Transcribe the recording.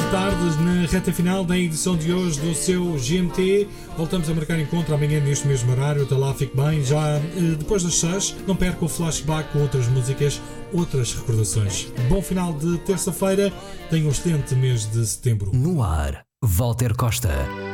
tarde, na reta final da edição de hoje do seu GMT. Voltamos a marcar encontro amanhã neste mesmo horário. Até lá, fique bem. Já depois das 6, não perca o flashback com outras músicas, outras recordações. Bom final de terça-feira. Tenha um excelente mês de setembro. No ar, Walter Costa.